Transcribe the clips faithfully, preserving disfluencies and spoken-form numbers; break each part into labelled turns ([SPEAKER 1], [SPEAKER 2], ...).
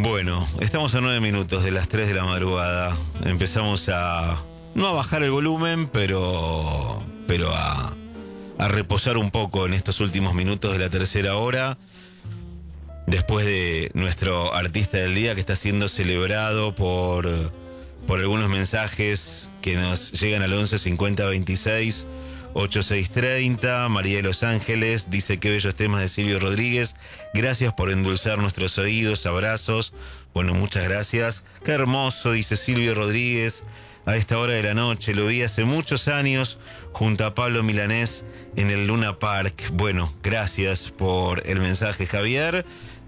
[SPEAKER 1] Bueno, estamos a nueve minutos de las tres de la madrugada. Empezamos a, no a bajar el volumen, pero, pero a, a reposar un poco en estos últimos minutos de la tercera hora. Después de nuestro artista del día que está siendo celebrado por, por algunos mensajes que nos llegan al once cincuenta veintiséis ochenta y seis treinta. María de Los Ángeles dice: qué bellos temas de Silvio Rodríguez. Gracias por endulzar nuestros oídos. Abrazos. Bueno, muchas gracias. Qué hermoso, dice Silvio Rodríguez. A esta hora de la noche lo vi hace muchos años junto a Pablo Milanés en el Luna Park. Bueno, gracias por el mensaje, Javier.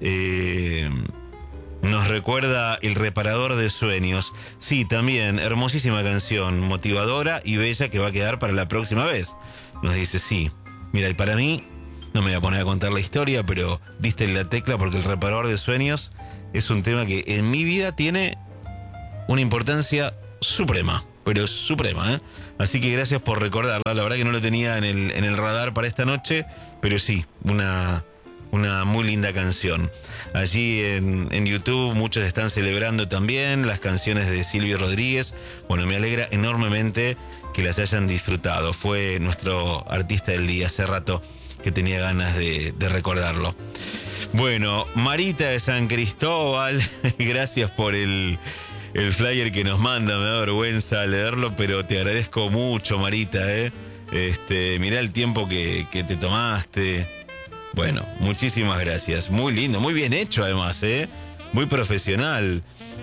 [SPEAKER 1] Eh, nos recuerda El Reparador de Sueños. Sí, también, hermosísima canción, motivadora y bella, que va a quedar para la próxima vez. Nos dice, sí. Mira, y para mí, no me voy a poner a contar la historia, pero diste en la tecla, porque El Reparador de Sueños es un tema que en mi vida tiene una importancia suprema, pero suprema, ¿eh? Así que gracias por recordarla. La verdad que no lo tenía en el, en el radar para esta noche, pero sí, una... Una muy linda canción. Allí en, en YouTube muchos están celebrando también las canciones de Silvio Rodríguez. Bueno, me alegra enormemente que las hayan disfrutado. Fue nuestro artista del día. Hace rato que tenía ganas de, de recordarlo. Bueno, Marita de San Cristóbal, gracias por el, el flyer que nos manda. Me da vergüenza leerlo, pero te agradezco mucho, Marita, ¿eh? Este, mirá el tiempo que, que te tomaste. Bueno, muchísimas gracias. Muy lindo, muy bien hecho además, ¿eh? Muy profesional.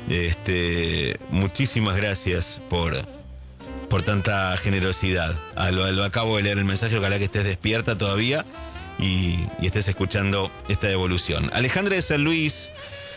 [SPEAKER 1] Este, muchísimas gracias por, por tanta generosidad. Ah, lo, lo acabo de leer el mensaje, ojalá que estés despierta todavía y, y estés escuchando esta evolución. Alejandra de San Luis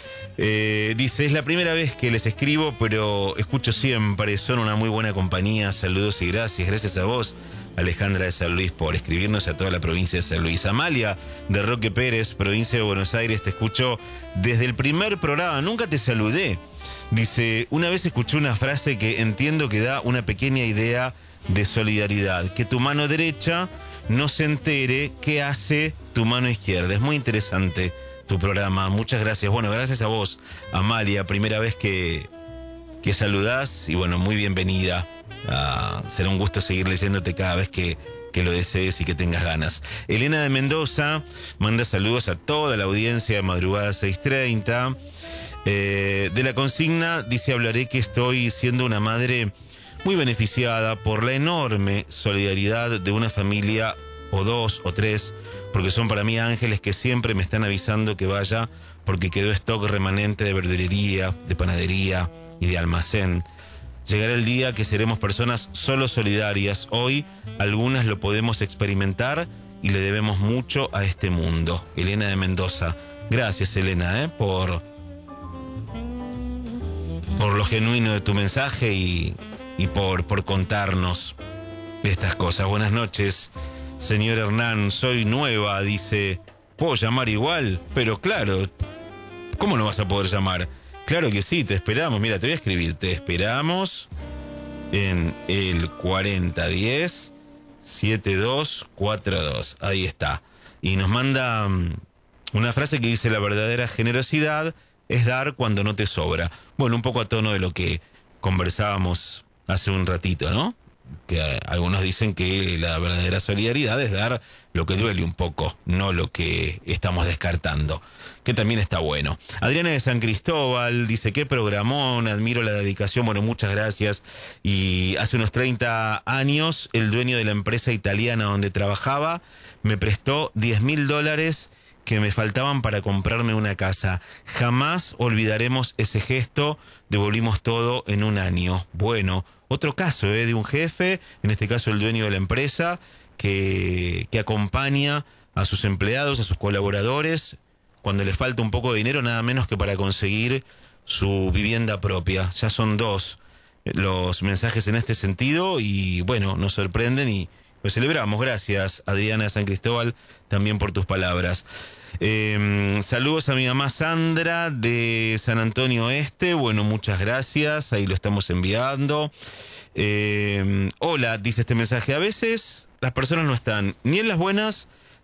[SPEAKER 1] eh, dice, es la primera vez que les escribo, pero escucho siempre, son una muy buena compañía. Saludos y gracias, gracias a vos, Alejandra de San Luis, por escribirnos, a toda la provincia de San Luis. Amalia de Roque Pérez, provincia de Buenos Aires, te escucho desde el primer programa, nunca te saludé. Dice, una vez escuché una frase que entiendo que da una pequeña idea de solidaridad, que tu mano derecha no se entere qué hace tu mano izquierda. Es muy interesante tu programa, muchas gracias. Bueno, gracias a vos, Amalia, primera vez que, que saludás y bueno, muy bienvenida. Uh, será un gusto seguir leyéndote cada vez que, que lo desees y que tengas ganas. Elena de Mendoza manda saludos a toda la audiencia de Madrugada seis treinta. Eh, de la consigna dice, hablaré que estoy siendo una madre muy beneficiada por la enorme solidaridad de una familia o dos o tres, porque son para mí ángeles que siempre me están avisando que vaya porque quedó stock remanente de verdulería, de panadería y de almacén. Llegará el día que seremos personas solo solidarias. Hoy algunas lo podemos experimentar y le debemos mucho a este mundo. Elena de Mendoza. Gracias, Elena, ¿eh? por, por lo genuino de tu mensaje y, y por, por contarnos estas cosas. Buenas noches, señor Hernán. Soy nueva, dice. ¿Puedo llamar igual? Pero claro, ¿cómo no vas a poder llamar? Claro que sí, te esperamos. Mira, te voy a escribir. Te esperamos en el cuarenta diez setenta y dos cuarenta y dos. Ahí está. Y nos manda um, una frase que dice, la verdadera generosidad es dar cuando no te sobra. Bueno, un poco a tono de lo que conversábamos hace un ratito, ¿no? Que eh, algunos dicen que la verdadera solidaridad es dar lo que duele un poco, no lo que estamos descartando, que también está bueno. Adriana de San Cristóbal dice, qué programón, admiro la dedicación, bueno, muchas gracias. Y hace unos treinta años, el dueño de la empresa italiana donde trabajaba me prestó diez mil dólares que me faltaban para comprarme una casa. Jamás olvidaremos ese gesto, devolvimos todo en un año. Bueno, otro caso ¿eh? de un jefe, en este caso el dueño de la empresa, que, que acompaña a sus empleados, a sus colaboradores, cuando les falta un poco de dinero, nada menos que para conseguir su vivienda propia. Ya son dos los mensajes en este sentido y bueno, nos sorprenden y lo celebramos. Gracias, Adriana de San Cristóbal, también por tus palabras. Eh, saludos a mi mamá Sandra de San Antonio Este. Bueno, muchas gracias, ahí lo estamos enviando. Eh, hola, dice este mensaje, a veces las personas no están ni en las buenas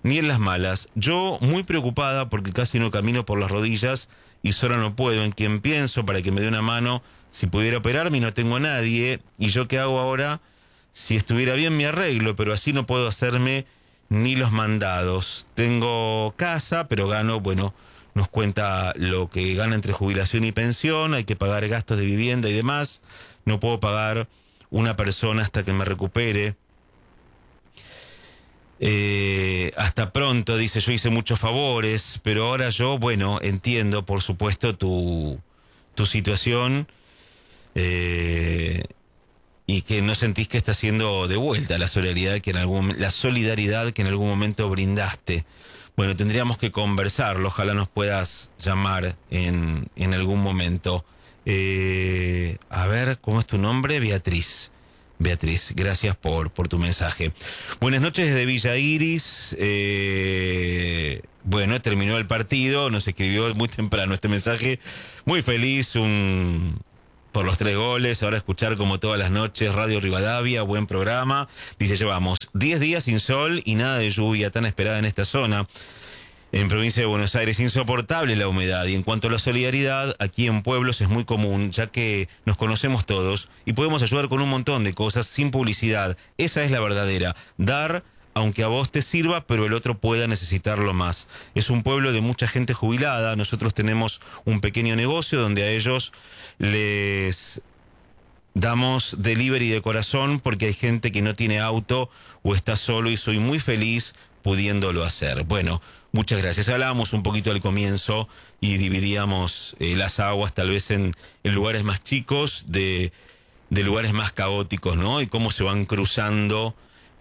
[SPEAKER 1] ni en las malas. Yo muy preocupada porque casi no camino por las rodillas y sola no puedo. En quien pienso para que me dé una mano si pudiera operarme y no tengo a nadie. ¿Y yo qué hago ahora? Si estuviera bien me arreglo, pero así no puedo hacerme ni los mandados. Tengo casa, pero gano, bueno, nos cuenta lo que gana entre jubilación y pensión. Hay que pagar gastos de vivienda y demás. No puedo pagar una persona hasta que me recupere. Eh, hasta pronto, dice, yo hice muchos favores, pero ahora yo, bueno, entiendo, por supuesto, tu, tu situación eh, y que no sentís que está siendo de vuelta la solidaridad que en algún, la solidaridad que en algún momento brindaste. Bueno, tendríamos que conversarlo, ojalá nos puedas llamar en, en algún momento. Eh, a ver, ¿cómo es tu nombre? Beatriz. Beatriz, gracias por, por tu mensaje. Buenas noches desde Villa Iris. Eh, bueno, terminó el partido, nos escribió muy temprano este mensaje. Muy feliz un, por los tres goles. Ahora escuchar como todas las noches Radio Rivadavia, buen programa. Dice, llevamos diez días sin sol y nada de lluvia tan esperada en esta zona. En provincia de Buenos Aires, insoportable la humedad. Y en cuanto a la solidaridad, aquí en pueblos es muy común, ya que nos conocemos todos y podemos ayudar con un montón de cosas sin publicidad. Esa es la verdadera. Dar, aunque a vos te sirva, pero el otro pueda necesitarlo más. Es un pueblo de mucha gente jubilada. Nosotros tenemos un pequeño negocio donde a ellos les damos delivery de corazón porque hay gente que no tiene auto o está solo y soy muy feliz pudiéndolo hacer. Bueno, muchas gracias. Hablábamos un poquito al comienzo y dividíamos eh, las aguas tal vez en, en lugares más chicos, de, de lugares más caóticos, ¿no? Y cómo se van cruzando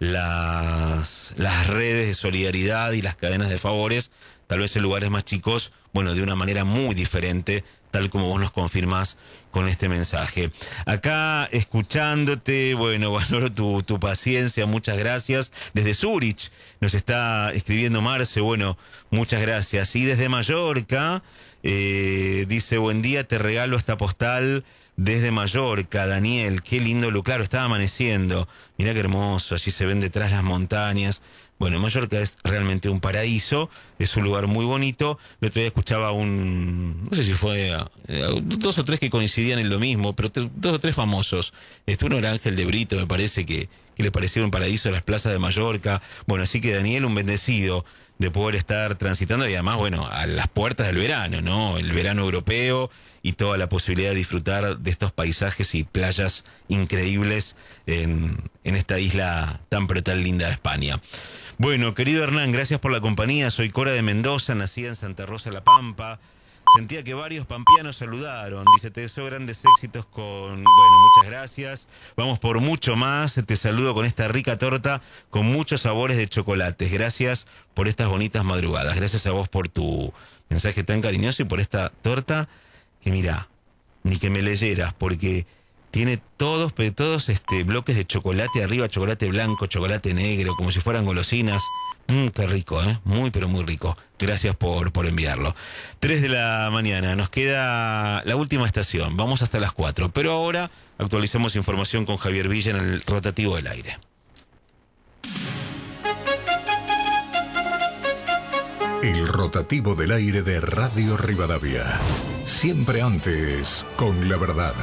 [SPEAKER 1] las, las redes de solidaridad y las cadenas de favores, tal vez en lugares más chicos, bueno, de una manera muy diferente, tal como vos nos confirmás con este mensaje. Acá, escuchándote, bueno, valoro tu, tu paciencia, muchas gracias. Desde Zurich nos está escribiendo Marce, bueno, muchas gracias. Y desde Mallorca, eh, dice, buen día, te regalo esta postal desde Mallorca, Daniel, qué lindo lo, claro, estaba amaneciendo, mirá qué hermoso, allí se ven detrás las montañas. Bueno, Mallorca es realmente un paraíso, es un lugar muy bonito. El otro día escuchaba un, no sé si fue, eh, dos o tres que coincidían en lo mismo, pero tres, dos o tres famosos. Este, uno era Ángel de Brito, me parece que, que le parecía un paraíso las plazas de Mallorca. Bueno, así que Daniel, un bendecido de poder estar transitando y además, bueno, a las puertas del verano, ¿no? El verano europeo y toda la posibilidad de disfrutar de estos paisajes y playas increíbles en, en esta isla tan pero tan linda de España. Bueno, querido Hernán, gracias por la compañía. Soy Cora de Mendoza, nacida en Santa Rosa La Pampa. Sentía que varios pampeanos saludaron. Dice, te deseo grandes éxitos con... Bueno, muchas gracias. Vamos por mucho más. Te saludo con esta rica torta con muchos sabores de chocolates. Gracias por estas bonitas madrugadas. Gracias a vos por tu mensaje tan cariñoso y por esta torta que, mira, ni que me leyeras, porque tiene todos, todos este, bloques de chocolate arriba, chocolate blanco, chocolate negro, como si fueran golosinas. Mmm, qué rico, ¿eh? Muy, pero muy rico. Gracias por, por enviarlo. Tres de la mañana, nos queda la última estación. Vamos hasta las cuatro. Pero ahora actualizamos información con Javier Villa en el rotativo del aire.
[SPEAKER 2] El rotativo del aire de Radio Rivadavia. Siempre antes, con la verdad.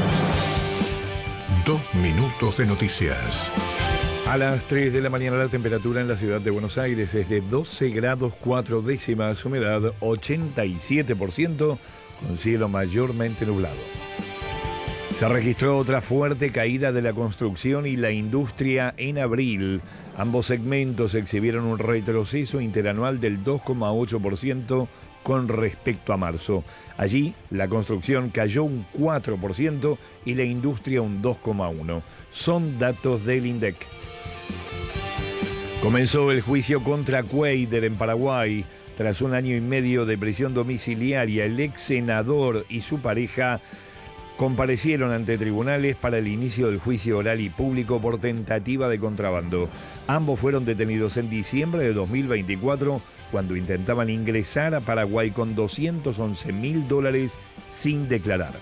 [SPEAKER 2] Dos minutos de noticias.
[SPEAKER 3] A las tres de la mañana la temperatura en la ciudad de Buenos Aires es de doce grados cuatro décimas, humedad ochenta y siete por ciento, con cielo mayormente nublado. Se registró otra fuerte caída de la construcción y la industria en abril. Ambos segmentos exhibieron un retroceso interanual del dos coma ocho por ciento con respecto a marzo. Allí, la construcción cayó un cuatro por ciento y la industria un dos coma uno por ciento. Son datos del INDEC. Comenzó el juicio contra Cuader en Paraguay. Tras un año y medio de prisión domiciliaria, el ex senador y su pareja comparecieron ante tribunales para el inicio del juicio oral y público por tentativa de contrabando. Ambos fueron detenidos en diciembre de dos mil veinticuatro cuando intentaban ingresar a Paraguay con doscientos once mil dólares sin declarar.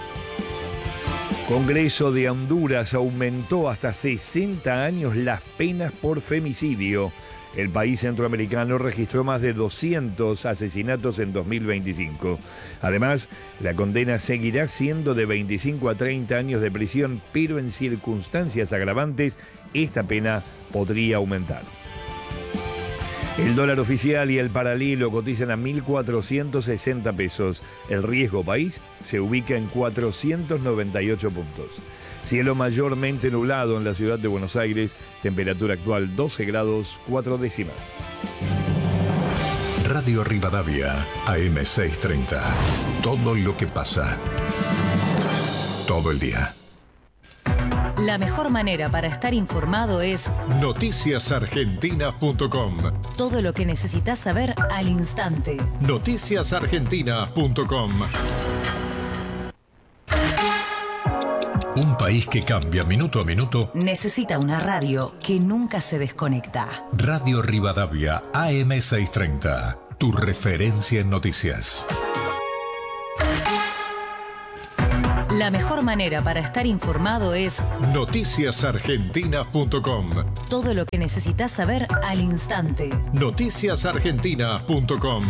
[SPEAKER 3] Congreso de Honduras aumentó hasta sesenta años las penas por femicidio. El país centroamericano registró más de doscientos asesinatos en dos mil veinticinco. Además, la condena seguirá siendo de veinticinco a treinta años de prisión, pero en circunstancias agravantes, esta pena podría aumentar. El dólar oficial y el paralelo cotizan a mil cuatrocientos sesenta pesos. El riesgo país se ubica en cuatrocientos noventa y ocho puntos. Cielo mayormente nublado en la ciudad de Buenos Aires. Temperatura actual doce grados cuatro décimas.
[SPEAKER 2] Radio Rivadavia, A M seiscientos treinta. Todo lo que pasa. Todo el día.
[SPEAKER 4] La mejor manera para estar informado es
[SPEAKER 2] noticias argentinas punto com.
[SPEAKER 4] Todo lo que necesitas saber al instante.
[SPEAKER 2] noticias argentinas punto com. Un país que cambia minuto a minuto.
[SPEAKER 4] Necesita una radio que nunca se desconecta.
[SPEAKER 2] Radio Rivadavia, A M seiscientos treinta. Tu referencia en noticias.
[SPEAKER 4] La mejor manera para estar informado es
[SPEAKER 2] noticias argentinas punto com.
[SPEAKER 4] Todo lo que necesitas saber al instante.
[SPEAKER 2] noticias argentinas punto com.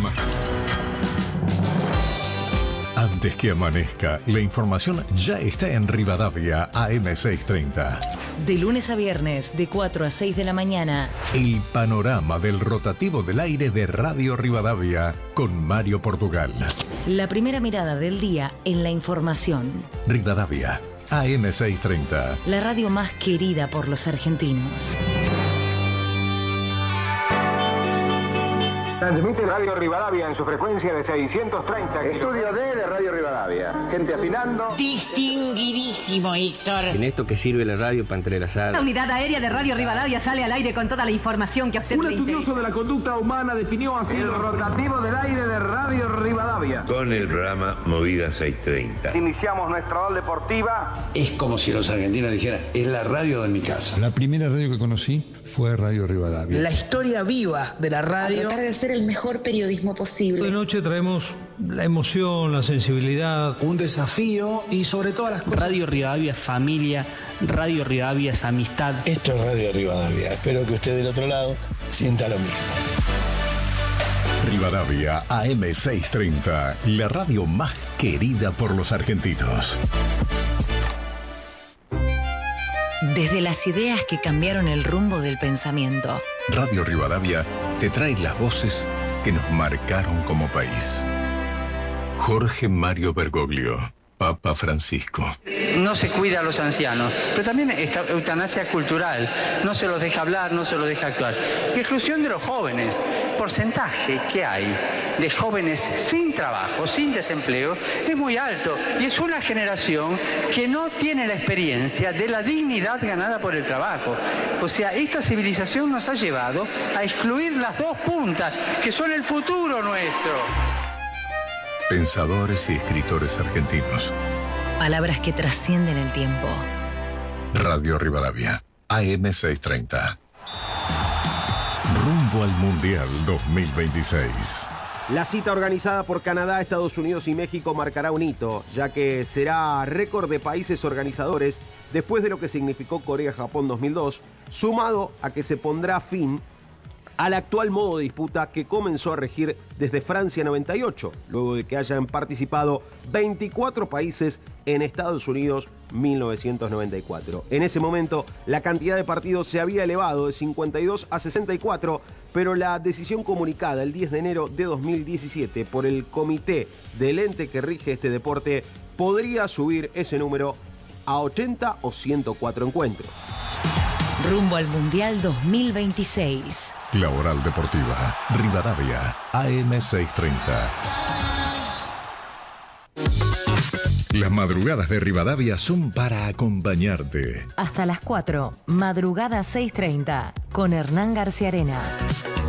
[SPEAKER 2] Antes que amanezca, la información ya está en Rivadavia, A M seiscientos treinta.
[SPEAKER 4] De lunes a viernes, de cuatro a seis de la mañana.
[SPEAKER 2] El panorama del rotativo del aire de Radio Rivadavia con Mario Portugal.
[SPEAKER 4] La primera mirada del día en la información.
[SPEAKER 2] Rivadavia, A M seiscientos treinta.
[SPEAKER 4] La radio más querida por los argentinos.
[SPEAKER 5] Transmite Radio Rivadavia en su frecuencia de seiscientos treinta.
[SPEAKER 6] Estudio D de Radio Rivadavia. Gente afinando.
[SPEAKER 7] Distinguidísimo, Héctor.
[SPEAKER 8] En esto que sirve la radio para entrelazar.
[SPEAKER 9] La unidad aérea de Radio Rivadavia sale al aire con toda la información que a usted
[SPEAKER 5] Un
[SPEAKER 9] le
[SPEAKER 5] estudioso
[SPEAKER 9] interesa.
[SPEAKER 5] de la conducta humana definió así el rotativo del aire de Radio Rivadavia.
[SPEAKER 10] Con el programa Movida seiscientos treinta.
[SPEAKER 5] Iniciamos nuestra hora deportiva.
[SPEAKER 11] Es como si los argentinos dijeran, es la radio de mi casa.
[SPEAKER 12] La primera radio que conocí fue Radio Rivadavia.
[SPEAKER 13] La historia viva de la radio.
[SPEAKER 14] A tratar de hacer el mejor periodismo posible.
[SPEAKER 15] De noche traemos la emoción, la sensibilidad.
[SPEAKER 11] Un desafío y sobre todas las cosas.
[SPEAKER 16] Radio Rivadavia es familia, Radio Rivadavia es amistad.
[SPEAKER 17] Esto es Radio Rivadavia. Espero que usted del otro lado sienta lo mismo.
[SPEAKER 2] Rivadavia, A M seiscientos treinta. La radio más querida por los argentinos.
[SPEAKER 4] Desde las ideas que cambiaron el rumbo del pensamiento.
[SPEAKER 2] Radio Rivadavia te trae las voces que nos marcaron como país. Jorge Mario Bergoglio, Papa Francisco.
[SPEAKER 18] No se cuida a los ancianos, pero también esta eutanasia cultural. No se los deja hablar, no se los deja actuar. Y exclusión de los jóvenes. Porcentaje que hay de jóvenes sin trabajo, sin desempleo, es muy alto. Y es una generación que no tiene la experiencia de la dignidad ganada por el trabajo. O sea, esta civilización nos ha llevado a excluir las dos puntas, que son el futuro nuestro.
[SPEAKER 2] Pensadores y escritores argentinos.
[SPEAKER 4] Palabras que trascienden el tiempo.
[SPEAKER 2] Radio Rivadavia, A M seiscientos treinta. Rumbo al Mundial dos mil veintiséis.
[SPEAKER 19] La cita organizada por Canadá, Estados Unidos y México marcará un hito, ya que será récord de países organizadores después de lo que significó Corea-Japón dos mil dos, sumado a que se pondrá fin al actual modo de disputa que comenzó a regir desde Francia noventa y ocho, luego de que hayan participado veinticuatro países en Estados Unidos mil novecientos noventa y cuatro. En ese momento, la cantidad de partidos se había elevado de cincuenta y dos a sesenta y cuatro, pero la decisión comunicada el diez de enero de dos mil diecisiete por el comité del ente que rige este deporte podría subir ese número a ochenta o ciento cuatro encuentros.
[SPEAKER 4] Rumbo al Mundial dos mil veintiséis.
[SPEAKER 2] La Oral Deportiva, Rivadavia, A M seiscientos treinta. Las madrugadas de Rivadavia son para acompañarte.
[SPEAKER 4] Hasta las cuatro, madrugada seiscientos treinta, con Hernán García Arena.